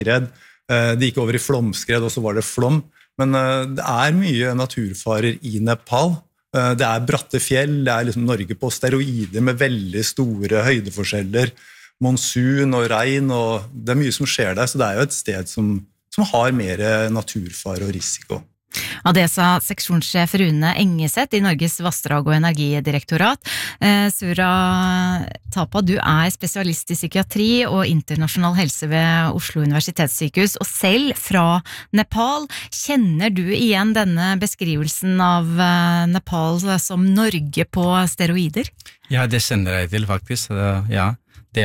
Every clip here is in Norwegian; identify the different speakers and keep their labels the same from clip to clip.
Speaker 1: skred. Det gikk over i flomskred, og så var det flom. Men det mye naturfarer i Nepal. Det bratte fjell, det liksom Norge på steroider med veldig store høydeforskjeller, monsun og regn, og det mye som skjer der, så det jo et sted som har mer naturfare og risiko.
Speaker 2: Ja, det sa seksjonssjef Rune Engeseth i Norges Vassdrag- og Energidirektorat. Sura Thapa, du spesialist i psykiatri og internasjonal helse ved Oslo Universitetssykehus, og selv fra Nepal. Kjenner du igjen denne beskrivelsen av Nepal som Norge på steroider?
Speaker 3: Ja, det kjenner jeg til faktisk, ja. Det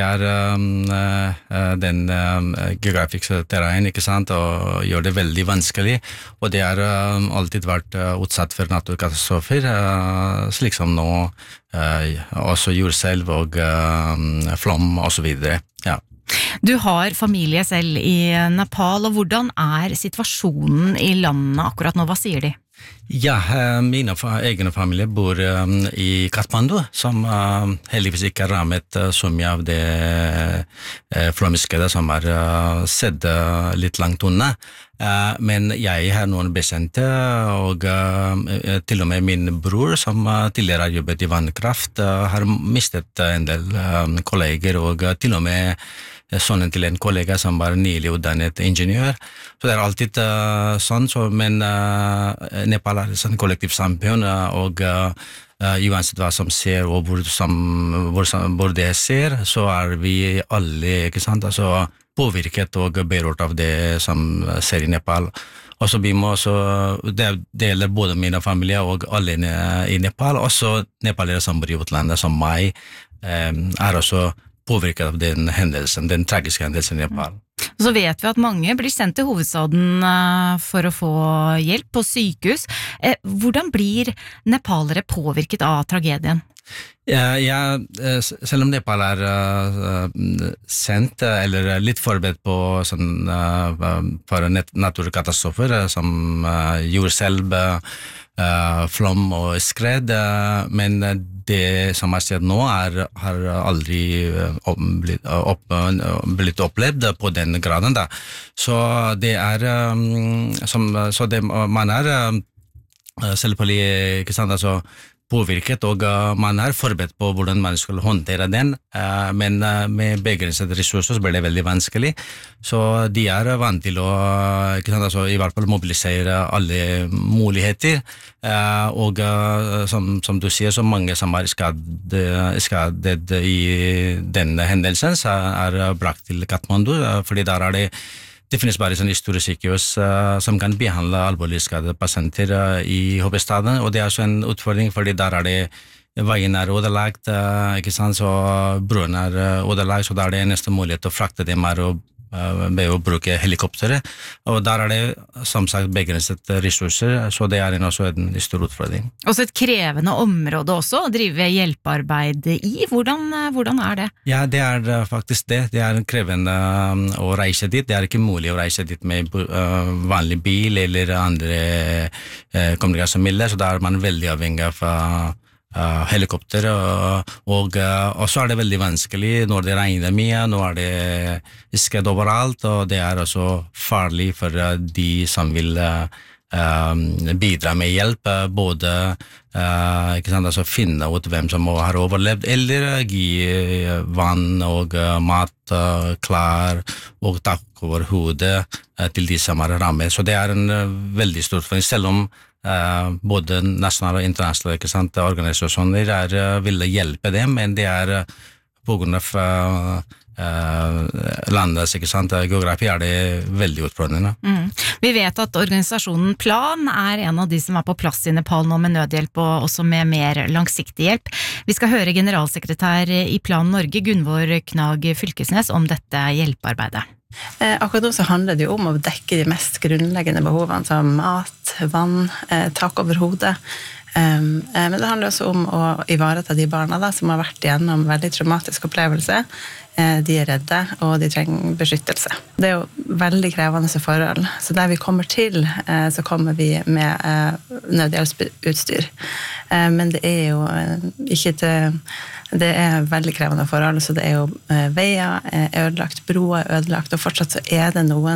Speaker 3: den geografiske terrain, ikke sant, og gjør det veldig vanskelig, og det alltid vært utsatt for naturkatastrofer, slik som nå, også jordskjelv og flom og så videre, ja.
Speaker 2: Du har familie selv i Nepal, og hvordan situasjonen i landet akkurat nå? Hva sier de?
Speaker 3: Ja, min egen familie bor i Kathmandu, som heldigvis ikke rammet så mye av det flomskredet som sett litt langt unna. Men jeg har noen bekjente, og til og med min bror, som tidligere har jobbet i vannkraft, har mistet en del kolleger, og til og med sønnen til en kollega som var nylig utdannet ingeniør. Så det alltid sånn, men Nepal sånn kollektivsamfunn, og uansett hva som skjer, og hvor det skjer, så vi alle, ikke sant, altså påvirket og berørt av det som skjer i Nepal. Og så vi må også, det gjelder både min familie og alle i Nepal, også nepalere som bor i utlandet, som meg, også påvirket av den hendelsen, den tragiske hendelsen i Nepal.
Speaker 2: Så vet vi at mange blir sendt til hovedstaden for å få hjelp på sykehus. Hvordan blir nepalere påvirket av tragedien?
Speaker 3: Ja, selv om Nepal sendt eller litt forberedt på for naturkatastrofer som jordskjelv, flom og skred, men det som har skjedd nå har aldri blitt opplevd på den graden da. Så det så det man selvfølgelig, ikke sant, altså påvirket, og man forberedt på hvordan man skulle håndtere den, men med begrensede ressurser så blir det veldig vanskelig, så de vant til å, ikke sant, altså, i hvert fall mobilisere alle muligheter, og som du sier, så mange som skadet i denne hendelsen, så brakt til Kathmandu, fordi der det finnes bare sånne store sykehus som kan behandle alvorlig skadede pasienter i hovedstaden, og det så en utfordring, fordi der det veien ødelagt, ikke sant, så broen ødelagt, så der det eneste mulighet å frakte dem ved å bruke helikoptere, og der det som sagt begrenset ressurser, så det også en stor utfordring.
Speaker 2: Også et krevende område også, å drive hjelpearbeid i. Hvordan det?
Speaker 3: Ja, det faktisk det. Det krevende å reise dit. Det ikke mulig å reise dit med vanlig bil eller andre kommunikasjonsmidler, så der man veldig avhengig av helikopter, og så det veldig vanskelig når det regner mye, nå det skred overalt, og det også farlig for de som vil bidra med hjelp, både ikke sant, altså finne ut hvem som har overlevd, eller gi vann og mat, klær og tak over hodet til de som rammet. Så det en veldig stor utfordring, selv om både nasjonale og internasjonale, ikke sant, organisasjoner ville hjelpe dem, men det på grunn av landets, ikke sant, geografi det veldig utfordrende.
Speaker 2: Vi vet at organisasjonen Plan en av de som på plass i Nepal nå med nødhjelp og også med mer langsiktig hjelp. Vi skal høre generalsekretær i Plan Norge, Gunvor Knag Fylkesnes, om dette hjelpearbeidet.
Speaker 4: Akkurat nå så handler det jo om å dekke de mest grunnleggende behovene som mat, vann, tak over hodet. Men det handler også om å ivareta de barna da, som har vært igjennom veldig traumatisk opplevelse. De redde, og de trenger beskyttelse. Det jo veldig krevende forhold. Så der vi kommer til, så kommer vi med nødhjelpsutstyr. Men det jo ikke til Det veldig krevende forhold, så det jo veier ødelagt, broer ødelagt, og fortsatt så det noen